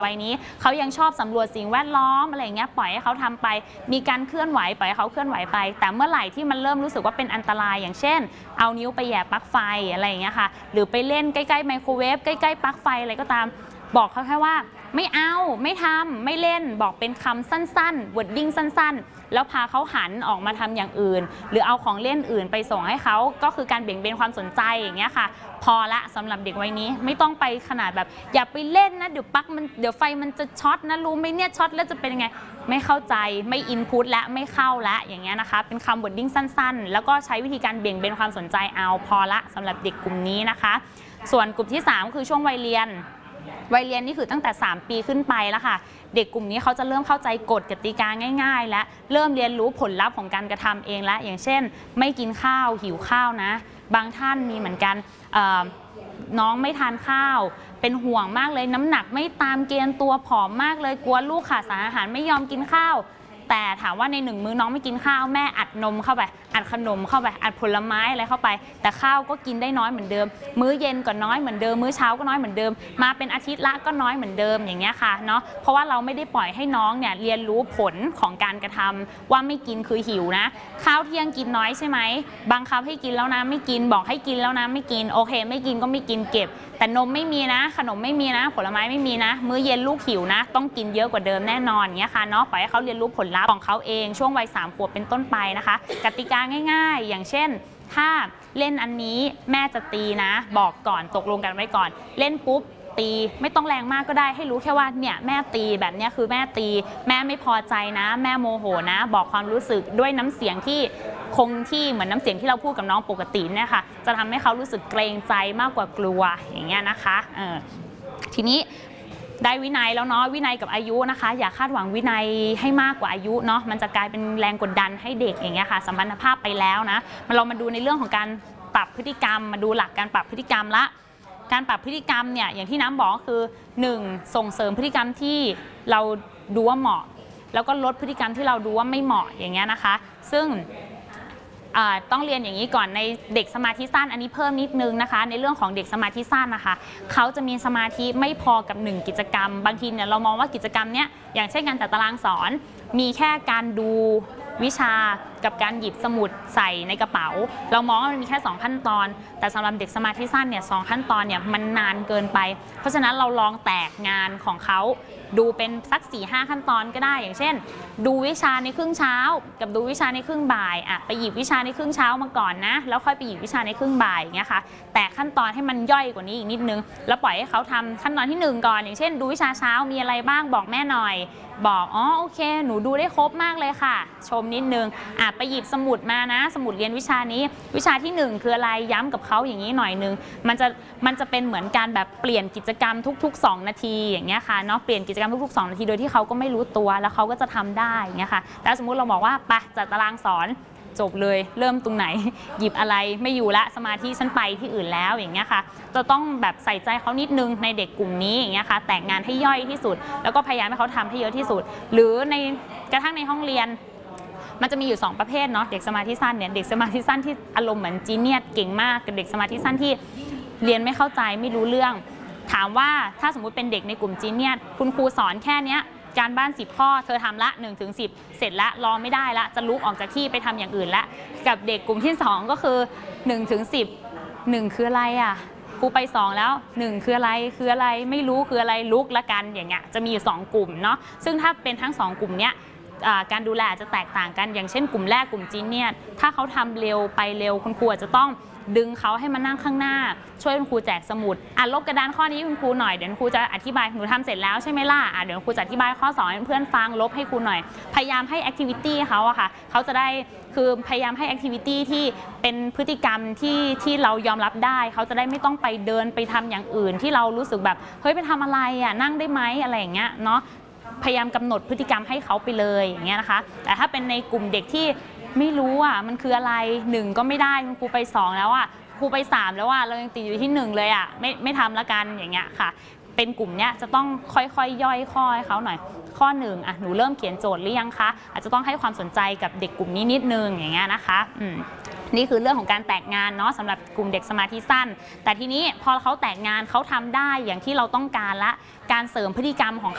วัยนี้เขายังชอบสำรวจสิ่งแวดล้อมอะไรเงี้ยปล่อยให้เขาทำไปมีการเคลื่อนไหวปล่อยให้เขาเคลื่อนไหวไปแต่เมื่อไหร่ที่มันเริ่มรู้สึกว่าเป็นอันตรายอย่างเช่นเอานิ้วไปแหย่ปลั๊กไฟอะไรอย่างเงี้ยค่ะหรือไปเล่นใกล้ๆไมโครเวฟใกล้ๆปลั๊กไฟอะไรก็ตามบอกเขาแค่ว่าไม่เอาไม่ทำไม่เล่นบอกเป็นคำสั้นๆ wording สั้นๆแล้วพาเขาหันออกมาทำอย่างอื่นหรือเอาของเล่นอื่นไปส่งให้เขาก็คือการเบี่ยงเบนความสนใจอย่างเงี้ยค่ะพอละสำหรับเด็กวัยนี้ไม่ต้องไปขนาดแบบอย่าไปเล่นนะเดี๋ยวปลั๊กมันเดี๋ยวไฟมันจะช็อตนะรู้ไหมเนี่ยช็อตแล้วจะเป็นยังไงไม่เข้าใจไม่อินพุตและไม่เข้าละอย่างเงี้ยนะคะเป็นคำ wording สั้นๆแล้วก็ใช้วิธีการเบี่ยงเบนความสนใจเอาพอละสำหรับเด็กกลุ่มนี้นะคะส่วนกลุ่มที่3คือช่วงวัยเรียนนี่คือตั้งแต่3ปีขึ้นไปแล้วค่ะเด็กกลุ่มนี้เขาจะเริ่มเข้าใจกฎกติกาง่ายๆและเริ่มเรียนรู้ผลลัพธ์ของการกระทำเองแล้วอย่างเช่นไม่กินข้าวหิวข้าวนะบางท่านมีเหมือนกันน้องไม่ทานข้าวเป็นห่วงมากเลยน้ำหนักไม่ตามเกณฑ์ตัวผอมมากเลยกลัวลูกขาดสารอาหารไม่ยอมกินข้าวแต่ถามว่าใน1 มื้อน้องไม่กินข้าวแม่อัดนมเข้าไปอัดขนมเข้าไปอัดผลไม้อะไรเข้าไปแต่ข้าวก็กินได้น้อยเหมือนเดิมมื้อเย็นก็น้อยเหมือนเดิมมื้อเช้าก็น้อยเหมือนเดิมมาเป็นอาทิตย์ละก็น้อยเหมือนเดิมอย่างเงี้ยค่ะเนาะเพราะว่าเราไม่ได้ปล่อยให้น้องเนี่ยเรียนรู้ผลของการกระทำว่าไม่กินคือหิวนะข้าวเที่ยงกินน้อยใช่ไหมบังคับให้กินแล้วนะไม่กินบอกให้กินแล้วนะไม่กินโอเคไม่กินก็ไม่กินเก็บแต่นมไม่มีนะขนมไม่มีนะผลไม้ไม่มีนะมื้อเย็นลูกหิวนะต้องกินเยอะกว่าเดิมแน่นอนอย่างเงี้ยค่ะเนาะปล่อยให้เขาเรียนรู้ผลลัพธ์ของเขาเองช่วงวัย3 ขวบเป็นต้นไปนะคะกติกาง่ายๆอย่างเช่นถ้าเล่นอันนี้แม่จะตีนะบอกก่อนตกลงกันไว้ก่อนเล่นปุ๊บตีไม่ต้องแรงมากก็ได้ให้รู้แค่ว่าเนี่ยแม่ตีแบบนี้คือแม่ตีแม่ไม่พอใจนะแม่โมโหนะบอกความรู้สึกด้วยน้ำเสียงที่คงที่เหมือนน้ำเสียงที่เราพูดกับน้องปกติเนี่ยค่ะจะทำให้เขารู้สึกเกรงใจมากกว่ากลัวอย่างเงี้ยนะคะทีนี้ได้วินัยแล้วเนาะวินัยกับอายุนะคะอย่าคาดหวังวินัยให้มากกว่าอายุเนาะมันจะกลายเป็นแรงกดดันให้เด็กอย่างเงี้ยค่ะสัมพันธภาพไปแล้วนะเรามาดูในเรื่องของการปรับพฤติกรรมมาดูหลักการปรับพฤติกรรมละการปรับพฤติกรรมเนี่ยอย่างที่น้ำบอกคือ1ส่งเสริมพฤติกรรมที่เราดูว่าเหมาะแล้วก็ลดพฤติกรรมที่เราดูว่าไม่เหมาะอย่างเงี้ยนะคะซึ่งต้องเรียนอย่างนี้ก่อนในเด็กสมาธิสั้นอันนี้เพิ่มนิดนึงนะคะในเรื่องของเด็กสมาธิสั้นนะคะเขาจะมีสมาธิไม่พอกับ1กิจกรรมบางทีเนี่ยเรามองว่ากิจกรรมเนี้ยอย่างเช่นการจัดตารางสอนมีแค่การดูวิชากับการหยิบสมุดใส่ในกระเป๋าเรามองว่ามันมีแค่2ขั้นตอนแต่สำหรับเด็กสมาธิสั้นเนี่ย2ขั้นตอนเนี่ยมันนานเกินไปเพราะฉะนั้นเราลองแตกงานของเขาดูเป็นสัก 4-5 ขั้นตอนก็ได้อย่างเช่นดูวิชาในครึ่งเช้ากับดูวิชาในครึ่งบ่ายไปหยิบวิชาในครึ่งเช้ามาก่อนนะแล้วค่อยไปหยิบวิชาในครึ่งบ่ายอย่างเงี้ยค่ะแต่ขั้นตอนให้มันย่อยกว่านี้อีกนิดนึงแล้วปล่อยให้เขาทำขั้นตอนที่1ก่อนอย่างเช่นดูวิชาเช้ามีอะไรบ้างบอกแม่หน่อยบอกอ๋อโอเคหนูดูได้ครบมากเลยค่ะชมนิดนึงไปหยิบสมุดมานะสมุดเรียนวิชานี้วิชาที่1คืออะไรย้ำกับเขาอย่างนี้หน่อยนึงมันจะเป็นเหมือนการแบบเปลี่ยนกิจกรรมทุกๆ2นาทีอย่างเงี้ยค่ะเนาะเปลี่ยนกิจกรรมทุกๆ2นาทีโดยที่เขาก็ไม่รู้ตัวแล้วเขาก็จะทำได้อย่างเงี้ยค่ะแต่สมมุติเราบอกว่าไปจัดตารางสอนจบเลยเริ่มตรงไหนหยิบอะไรไม่อยู่ละสมาธิฉันไปที่อื่นแล้วอย่างเงี้ยค่ะจะต้องแบบใส่ใจเขานิดนึงในเด็กกลุ่มนี้อย่างเงี้ยค่ะแตกงานให้ย่อยที่สุดแล้วก็พยายามให้เขาทำให้เยอะที่สุดหรือในกระทั่งในห้องเรียนมันจะมีอยู่2ประเภทเนาะเด็กสมาธิสั้นเนี่ยเด็กสมาธิสั้นที่อารมณ์เหมือนจีเนียสเก่งมากกับเด็กสมาธิสั้นที่เรียนไม่เข้าใจไม่รู้เรื่องถามว่าถ้าสมมุติเป็นเด็กในกลุ่มจีเนียสคุณครูสอนแค่เนี้ยการบ้าน10ข้อเธอทำละ1-10เสร็จละรอไม่ได้ละจะลุกออกจากที่ไปทำอย่างอื่นละกับเด็กกลุ่มที่2ก็คือ1-10 1คืออะไรอ่ะครูไป2แล้ว1คืออะไรไม่รู้คืออะไรลุกละกันอย่างเงี้ยจะมีอยู่2กลุ่มเนาะซึ่งถ้าเป็นทั้ง2กลุ่มเนี้ยการดูแลจะแตกต่างกันอย่างเช่นกลุ่มแรกกลุ่มจีนเนี่ยถ้าเขาทำเร็วไปเร็วคุณครูจะต้องดึงเขาให้มานั่งข้างหน้าช่วยคุณครูแจกสมุดลบกระดานข้อนี้คุณครูหน่อยเดี๋ยวครูจะอธิบายหนูทำเสร็จแล้วใช่ไหมล่ะเดี๋ยวครูจะอธิบายข้อ2ให้เพื่อนฟังลบให้ครูหน่อยพยายามให้แอคทิวิตี้เขาอะค่ะเขาจะได้คือพยายามให้แอคทิวิตี้ที่เป็นพฤติกรรมที่เรายอมรับได้เขาจะได้ไม่ต้องไปเดินไปทำอย่างอื่นที่เรารู้สึกแบบเฮ้ยไปทำอะไรนั่งได้ไหมอะไรอย่างเงี้ยเนาะพยายามกำหนดพฤติกรรมให้เขาไปเลยอย่างเงี้ยนะคะแต่ถ้าเป็นในกลุ่มเด็กที่ไม่รู้มันคืออะไร1ก็ไม่ได้คุณครูไป2แล้วครูไป3แล้วเรายังติดอยู่ที่1เลยไม่ทำละกันอย่างเงี้ยค่ะเป็นกลุ่มเนี้ยจะต้องค่อยๆ ย่อยข้อให้เขาหน่อยข้อ1หนูเริ่มเขียนโจทย์หรือยังคะอาจจะต้องให้ความสนใจกับเด็กกลุ่มนี้นิดนึงอย่างเงี้ยนะคะนี่คือเรื่องของการแตกงานเนาะสำหรับกลุ่มเด็กสมาธิสั้นแต่ทีนี้พอเขาแตกงานเขาทำได้อย่างที่เราต้องการละการเสริมพฤติกรรมของ